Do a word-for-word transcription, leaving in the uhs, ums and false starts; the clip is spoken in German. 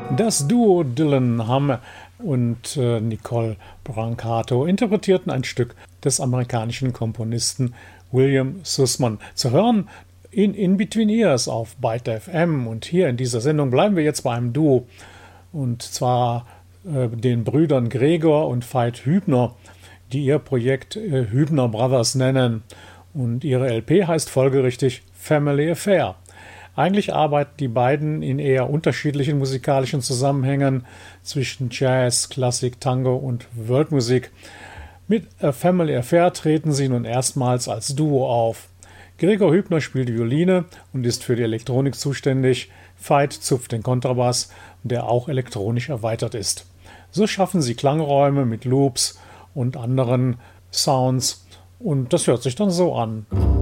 Das Duo Dylan Hamm und äh, Nicole Brancato interpretierten ein Stück des amerikanischen Komponisten William Sussman. Zu hören in In Between Ears auf Byte F M. Und hier in dieser Sendung bleiben wir jetzt bei einem Duo. Und zwar äh, den Brüdern Gregor und Veit Hübner, die ihr Projekt äh, Hübner Brothers nennen. Und ihre L P heißt folgerichtig Family Affair. Eigentlich arbeiten die beiden in eher unterschiedlichen musikalischen Zusammenhängen zwischen Jazz, Klassik, Tango und Worldmusik. Mit A Family Affair treten sie nun erstmals als Duo auf. Gregor Hübner spielt Violine und ist für die Elektronik zuständig. Veit zupft den Kontrabass, der auch elektronisch erweitert ist. So schaffen sie Klangräume mit Loops und anderen Sounds und das hört sich dann so an.